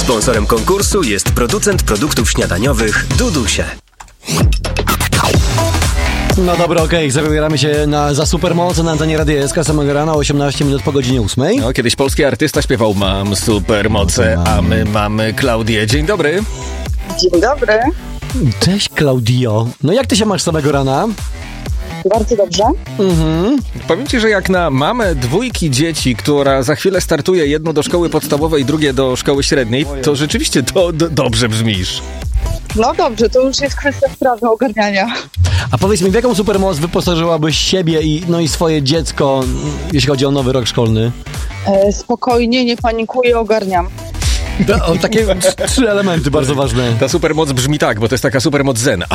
Sponsorem konkursu jest producent produktów śniadaniowych Dudusie. No dobra, okej, zabieramy się za supermoc na antenie Radia SK samego rana, 18 minut po godzinie 8. No, kiedyś polski artysta śpiewał "Mam supermoce", a my mamy Klaudię. Dzień dobry. Dzień dobry. Cześć, Klaudio. No jak ty się masz samego rana? Bardzo dobrze. Powiem ci, że jak na mamę dwójki dzieci, która za chwilę startuje, jedno do szkoły podstawowej, drugie do szkoły średniej, to rzeczywiście dobrze brzmisz. No dobrze, to już jest kwestia sprawy ogarniania. A powiedz mi, w jaką supermoc wyposażyłabyś siebie i swoje dziecko, jeśli chodzi o nowy rok szkolny? Spokojnie, nie panikuję, ogarniam. Takie 3 elementy bardzo ważne. Ta supermoc brzmi tak, bo to jest taka supermoc zen.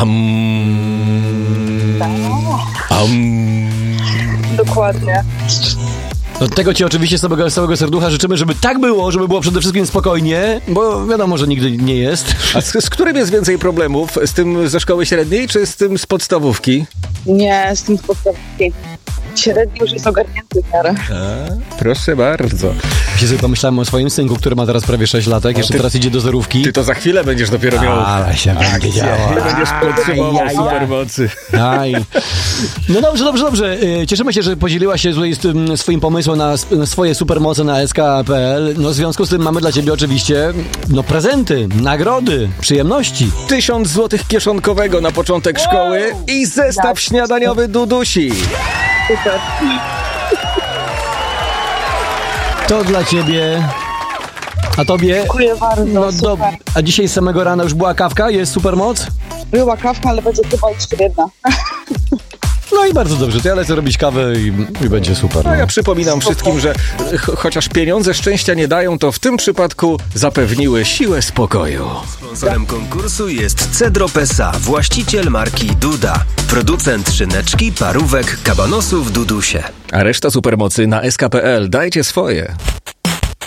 Dokładnie. No, tego ci oczywiście z całego serducha życzymy, żeby tak było, żeby było przede wszystkim spokojnie, bo wiadomo, że nigdy nie jest. A z którym jest więcej problemów? Z tym ze szkoły średniej, czy z tym z podstawówki? Nie, z tym z podstawówki. Średni już jest ogarnięty w miarę. Proszę bardzo. Ja sobie pomyślałem o swoim synku, który ma teraz prawie 6 latek, jeszcze teraz idzie do zerówki. Ty to za chwilę będziesz dopiero miał... Ale się będzie działo. Będziesz potrzebował supermocy. No dobrze. Cieszymy się, że podzieliłaś się swoim pomysłem na swoje supermoce na sk.pl. No w związku z tym mamy dla ciebie oczywiście prezenty, nagrody, przyjemności. 1000 złotych kieszonkowego na początek szkoły i zestaw śniadaniowy Dudusi. Super. To dla ciebie. A tobie? Dziękuję bardzo, super. A dzisiaj z samego rana już była kawka? Jest supermoc? Była kawka, ale będzie chyba jeszcze jedna. No i bardzo dobrze, to ja lecę robić kawę i będzie super. No ja przypominam wszystkim, że chociaż pieniądze szczęścia nie dają, to w tym przypadku zapewniły siłę spokoju. Sponsorem konkursu jest Cedro Pesa, właściciel marki Duda. Producent szyneczki, parówek, kabanosów Dudusie. A reszta supermocy na sk.pl. Dajcie swoje.